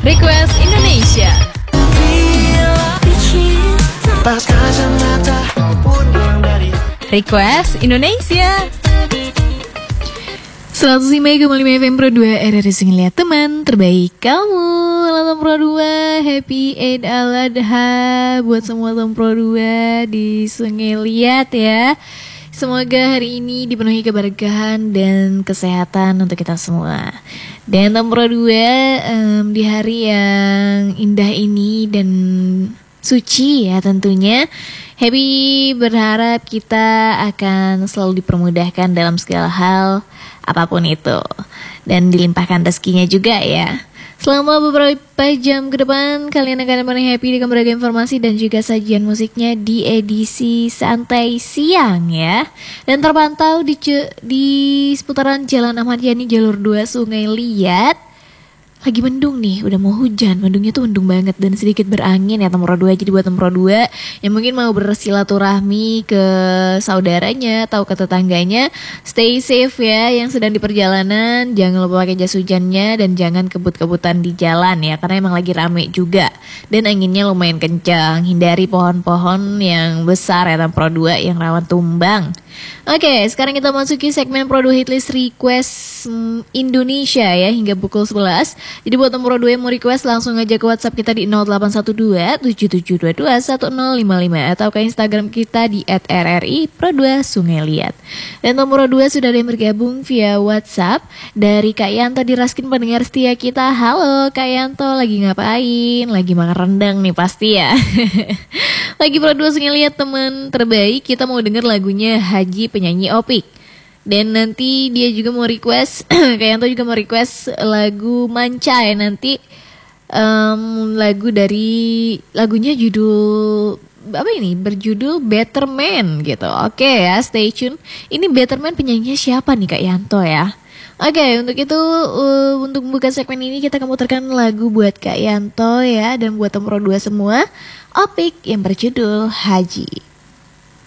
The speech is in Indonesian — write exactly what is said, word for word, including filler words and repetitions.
Request Indonesia. Request Indonesia. seratus lima koma lima F M Pro dua R R I Lihat teman terbaik kamu. Lalu Pro dua, Happy Eid al-Adha buat semua teman Pro dua di Sungai Liat ya. Semoga hari ini dipenuhi keberkahan dan kesehatan untuk kita semua. Dan teman Pro dua um, di hari yang indah ini dan suci ya tentunya, Happy berharap kita akan selalu dipermudahkan dalam segala hal apapun itu, dan dilimpahkan rezekinya juga ya. Selama beberapa jam ke depan kalian akan menemani Happy dengan berbagai informasi dan juga sajian musiknya di edisi Santai Siang ya. Dan terpantau di, di seputaran Jalan Ahmad Yani jalur dua Sungai Liat. Lagi mendung nih, udah mau hujan, mendungnya tuh mendung banget dan sedikit berangin ya teman Pro dua. Jadi buat teman Pro dua yang mungkin mau bersilaturahmi ke saudaranya atau ke tetangganya, stay safe ya yang sedang di perjalanan. Jangan lupa pakai jas hujannya dan jangan kebut-kebutan di jalan ya, karena emang lagi rame juga dan anginnya lumayan kencang. Hindari pohon-pohon yang besar ya teman Pro dua yang rawan tumbang. Oke, sekarang kita masuki segmen Pro dua Hitlist Request hmm, Indonesia ya hingga pukul sebelas. Jadi buat nomor dua yang mau request langsung aja ke WhatsApp kita di nol delapan satu dua tujuh tujuh dua dua satu nol lima lima atau ke Instagram kita di et r r i pro dua Sungai Liat. Dan nomor dua sudah ada yang bergabung via WhatsApp dari Kak Yanto di Raskin, pendengar setia kita. Halo Kak Yanto, lagi ngapain? Lagi makan rendang nih pasti ya. Lagi Pro dua Sungai Liat teman terbaik, kita mau denger lagunya Haji penyanyi Opik. Dan nanti dia juga mau request, Kak Yanto juga mau request lagu Manca ya nanti, um, lagu dari lagunya judul apa ini berjudul Better Man gitu. Oke ya, stay tune. Ini Better Man penyanyinya siapa nih Kak Yanto ya? Oke, untuk itu uh, untuk membuka segmen ini kita akan putarkan lagu buat Kak Yanto ya, dan buat Tempro dua semua, Opik yang berjudul Haji.